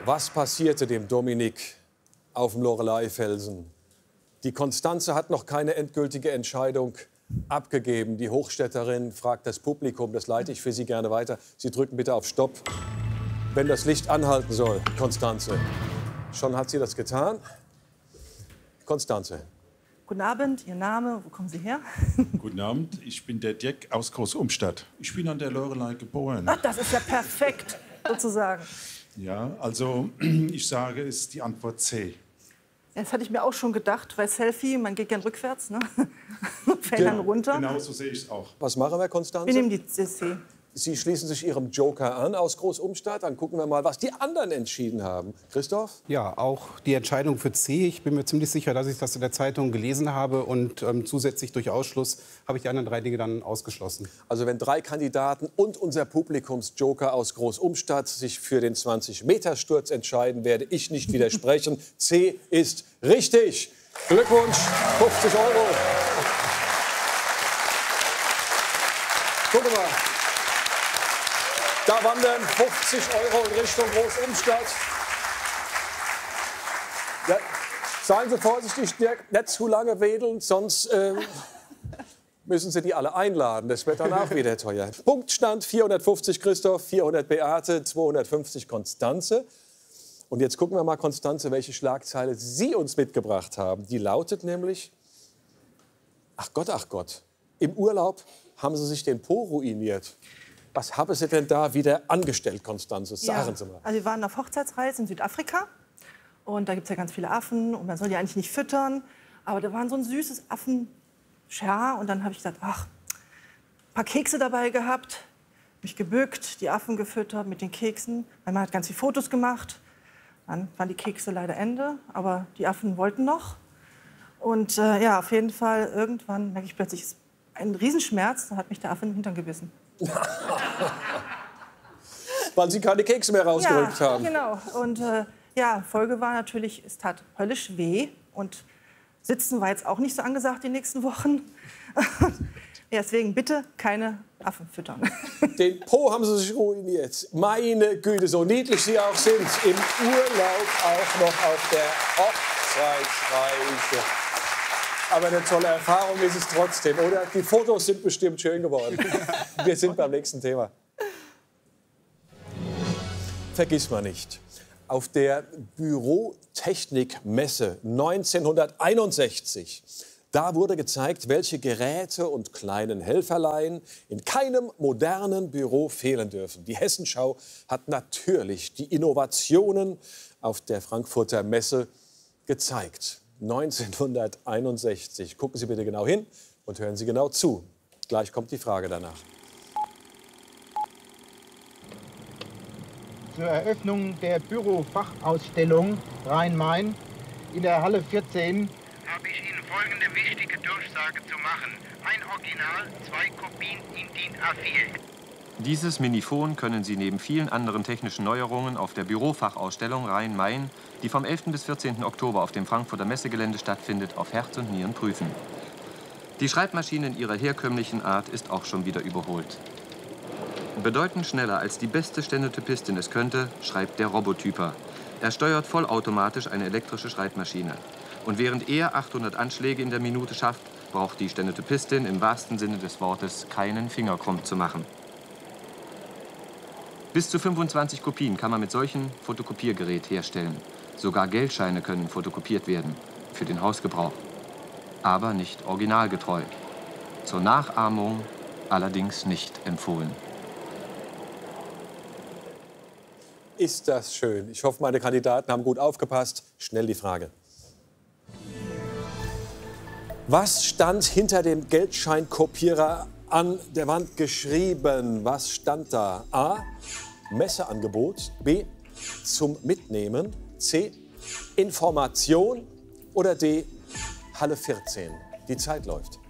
Was passierte dem Dominik auf dem Loreley-Felsen? Die Constanze hat noch keine endgültige Entscheidung abgegeben. Die Hochstädterin fragt das Publikum, das leite ich für Sie gerne weiter. Sie drücken bitte auf Stopp, wenn das Licht anhalten soll, Constanze. Schon hat sie das getan. Constanze. Guten Abend, Ihr Name, wo kommen Sie her? Guten Abend, ich bin der Dirk aus Großumstadt. Ich bin an der Loreley geboren. Ach, das ist ja perfekt, sozusagen. Ja, also ich sage, es ist die Antwort C. Das hatte ich mir auch schon gedacht, weil Selfie, man geht gern rückwärts, ne? Fällt dann runter. Genau so sehe ich es auch. Was machen wir, Constanze? Wir nehmen die C. Sie schließen sich Ihrem Joker an aus Großumstadt. Dann gucken wir mal, was die anderen entschieden haben. Christoph? Ja, auch die Entscheidung für C. Ich bin mir ziemlich sicher, dass ich das in der Zeitung gelesen habe. Und zusätzlich durch Ausschluss habe ich die anderen 3 Dinge dann ausgeschlossen. Also wenn 3 Kandidaten und unser Publikumsjoker aus Großumstadt sich für den 20-Meter-Sturz entscheiden, werde ich nicht widersprechen. C ist richtig. Glückwunsch, 50 €. Gucken wir. Da wandern 50 € in Richtung Großumstadt. Ja, seien Sie vorsichtig, Dirk, nicht zu lange wedeln, sonst müssen Sie die alle einladen. Das wird danach wieder teuer. Punktstand 450 Christoph, 400 Beate, 250 Constanze. Und jetzt gucken wir mal, Constanze, welche Schlagzeile Sie uns mitgebracht haben. Die lautet nämlich, ach Gott, im Urlaub haben Sie sich den Po ruiniert. Was haben Sie denn da wieder angestellt, Constanze? Sagen Sie mal. Also wir waren auf Hochzeitsreise in Südafrika. Und da gibt es ja ganz viele Affen. Und man soll die eigentlich nicht füttern. Aber da war so ein süßes Affenschar. Und dann habe ich gedacht, ach, ein paar Kekse dabei gehabt. Mich gebückt, die Affen gefüttert mit den Keksen. Mein Mann hat ganz viele Fotos gemacht. Dann waren die Kekse leider Ende. Aber die Affen wollten noch. Und ja, auf jeden Fall, irgendwann merke ich plötzlich, es ist ein Riesenschmerz. Da hat mich der Affe in den Hintern gebissen. Weil Sie keine Kekse mehr rausgerückt haben. Genau. Und ja, Folge war natürlich, es tat höllisch weh. Und Sitzen war jetzt auch nicht so angesagt die nächsten Wochen. Ja, deswegen bitte keine Affen füttern. Den Po haben Sie sich ruiniert. Meine Güte, so niedlich Sie auch sind. Im Urlaub auch noch auf der Hochzeitsreise. Aber eine tolle Erfahrung ist es trotzdem, oder? Die Fotos sind bestimmt schön geworden. Wir sind beim nächsten Thema. Vergiss mal nicht, auf der Bürotechnikmesse 1961, da wurde gezeigt, welche Geräte und kleinen Helferlein in keinem modernen Büro fehlen dürfen. Die Hessenschau hat natürlich die Innovationen auf der Frankfurter Messe gezeigt. 1961. Gucken Sie bitte genau hin und hören Sie genau zu. Gleich kommt die Frage danach. Zur Eröffnung der Bürofachausstellung Rhein-Main in der Halle 14 habe ich Ihnen folgende wichtige Durchsage zu machen. Ein Original, 2 Kopien in DIN A4. Dieses Minifon können Sie neben vielen anderen technischen Neuerungen auf der Bürofachausstellung Rhein-Main, die vom 11. bis 14. Oktober auf dem Frankfurter Messegelände stattfindet, auf Herz und Nieren prüfen. Die Schreibmaschine in ihrer herkömmlichen Art ist auch schon wieder überholt. Bedeutend schneller als die beste Stenotypistin es könnte, schreibt der Robotyper. Er steuert vollautomatisch eine elektrische Schreibmaschine. Und während er 800 Anschläge in der Minute schafft, braucht die Stenotypistin im wahrsten Sinne des Wortes keinen Finger krumm zu machen. Bis zu 25 Kopien kann man mit solchem Fotokopiergerät herstellen. Sogar Geldscheine können fotokopiert werden, für den Hausgebrauch. Aber nicht originalgetreu. Zur Nachahmung allerdings nicht empfohlen. Ist das schön. Ich hoffe, meine Kandidaten haben gut aufgepasst. Schnell die Frage. Was stand hinter dem Geldscheinkopierer an der Wand geschrieben? Was stand da? A. Messeangebot. B. Zum Mitnehmen. C. Information. Oder D. Halle 14. Die Zeit läuft.